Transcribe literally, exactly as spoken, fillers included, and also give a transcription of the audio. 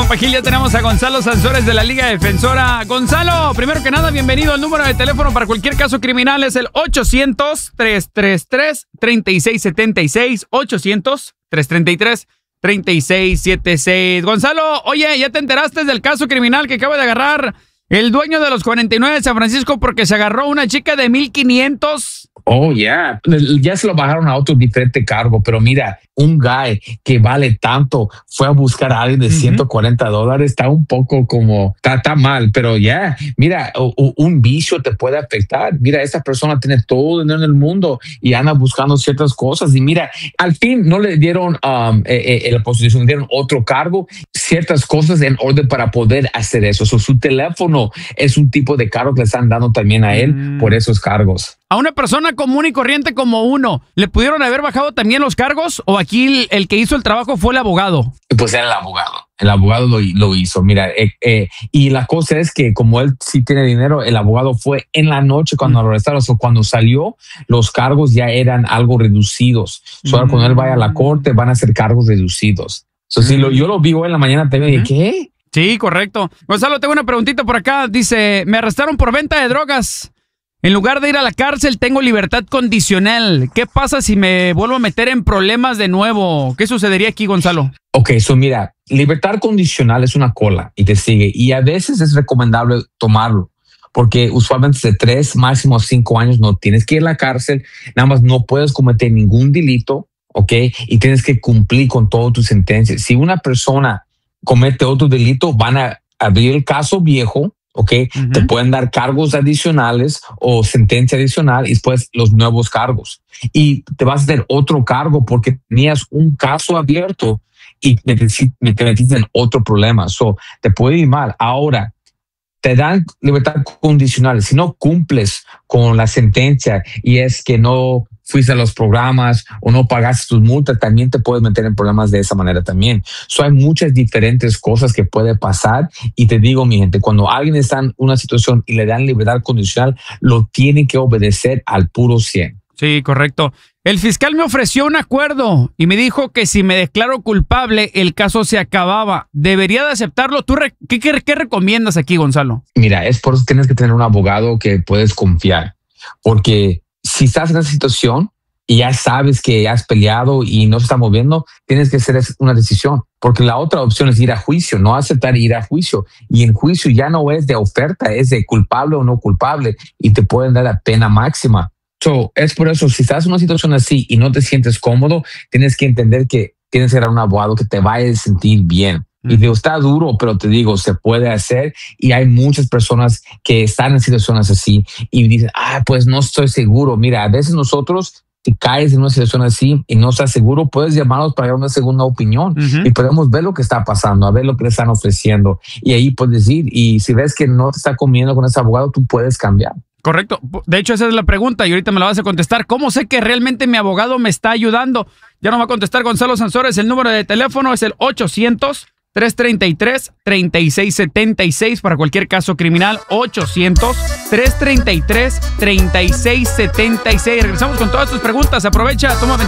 Pajil, ya tenemos a Gonzalo Sansores de la Liga Defensora. Gonzalo, primero que nada, bienvenido. El número de teléfono para cualquier caso criminal es el ochocientos, trescientos treinta y tres, treinta y seis setenta y seis. ochocientos, trescientos treinta y tres, treinta y seis setenta y seis. Gonzalo, oye, ¿ya te enteraste del caso criminal que acaba de agarrar el dueño de los cuarenta y nueve de San Francisco porque se agarró una chica de mil quinientos? Oh, ya. Yeah. Ya se lo bajaron a otro diferente cargo, pero mira, un guy que vale tanto fue a buscar a alguien de uh-huh. ciento cuarenta dólares. Está un poco como, está, está mal, pero ya, yeah, mira, o, o un vicio te puede afectar. Mira, esta persona tiene todo el dinero en el mundo y anda buscando ciertas cosas. Y mira, al fin no le dieron um, eh, eh, la posición, le dieron otro cargo, ciertas cosas en orden para poder hacer eso. So, su teléfono es un tipo de cargo que le están dando también a él mm. por esos cargos. A una persona común y corriente como uno, ¿le pudieron haber bajado también los cargos o aquí el, el que hizo el trabajo fue el abogado? Pues era el abogado. El abogado lo, lo hizo. Mira, eh, eh, y la cosa es que como él sí tiene dinero, el abogado fue en la noche cuando mm. lo arrestaron. O cuando salió, los cargos ya eran algo reducidos. Mm. Solo cuando él vaya a la corte van a ser cargos reducidos. So, mm. si lo, yo lo vi hoy en la mañana también, mm. dije, ¿qué? Sí, correcto. Gonzalo, tengo una preguntita por acá. Dice, me arrestaron por venta de drogas. En lugar de ir a la cárcel, tengo libertad condicional. ¿Qué pasa si me vuelvo a meter en problemas de nuevo? ¿Qué sucedería aquí, Gonzalo? Ok, so mira, libertad condicional es una cola y te sigue. Y a veces es recomendable tomarlo, porque usualmente de tres, máximo cinco años no tienes que ir a la cárcel. Nada más no puedes cometer ningún delito, ok, y tienes que cumplir con toda tu sentencia. Si una persona comete otro delito, van a abrir el caso viejo. Ok, uh-huh. te pueden dar cargos adicionales o sentencia adicional y después los nuevos cargos. Y te vas a hacer otro cargo porque tenías un caso abierto y te, te metiste en otro problema. So, te puede ir mal. Ahora, te dan libertad condicional. Si no cumples con la sentencia y es que no fuiste a los programas o no pagaste tus multas, también te puedes meter en problemas de esa manera también. So, hay muchas diferentes cosas que puede pasar y te digo, mi gente, cuando alguien está en una situación y le dan libertad condicional, lo tiene que obedecer al puro cien. Sí, correcto. El fiscal me ofreció un acuerdo y me dijo que si me declaro culpable, el caso se acababa. ¿Debería de aceptarlo? ¿Tú re- qué, qué, qué recomiendas aquí, Gonzalo? Mira, es por eso que tienes que tener un abogado que puedes confiar, porque si estás en esa situación y ya sabes que has peleado y no se está moviendo, tienes que hacer una decisión, porque la otra opción es ir a juicio, no aceptar ir a juicio. Y en juicio ya no es de oferta, es de culpable o no culpable y te pueden dar la pena máxima. So, es por eso, si estás en una situación así y no te sientes cómodo, tienes que entender que tienes que ir a un abogado que te vaya a sentir bien. Y digo, está duro, pero te digo, se puede hacer y hay muchas personas que están en situaciones así y dicen, ah, pues no estoy seguro. Mira, a veces nosotros, si caes en una situación así y no estás seguro, puedes llamarnos para dar una segunda opinión uh-huh. y podemos ver lo que está pasando, a ver lo que le están ofreciendo y ahí puedes ir. Y si ves que no te está conviniendo con ese abogado, tú puedes cambiar. Correcto. De hecho, esa es la pregunta y ahorita me la vas a contestar. ¿Cómo sé que realmente mi abogado me está ayudando? Ya no va a contestar Gonzalo Sansores. El número de teléfono es el ochocientos, trescientos treinta y tres, treinta y seis setenta y seis para cualquier caso criminal. ochocientos, trescientos treinta y tres, treinta y seis setenta y seis. Regresamos con todas tus preguntas. Aprovecha, toma ventaja.